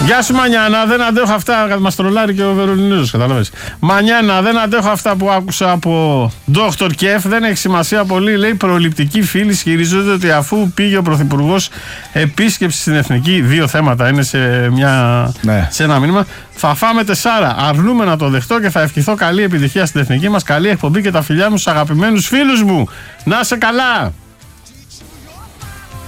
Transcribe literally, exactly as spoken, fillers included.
Γεια σου Μανιάνα, δεν αντέχω αυτά. Μας τρολάρει και ο Βερολινίζος, καταλαβαίνεις. Μανιάνα, δεν αντέχω αυτά που άκουσα από Δόκτωρ Κεφ. Δεν έχει σημασία πολύ. Λέει προληπτικοί φίλοι ισχυρίζονται ότι αφού πήγε ο Πρωθυπουργός επίσκεψη στην Εθνική, δύο θέματα είναι σε, μια, ναι. σε ένα μήνυμα. Θα φάμε τεσσάρα. Αρνούμε να το δεχτώ και θα ευχηθώ καλή επιτυχία στην Εθνική μας. Καλή εκπομπή και τα φιλιά μου στους αγαπημένους φίλους μου. Να είσαι καλά.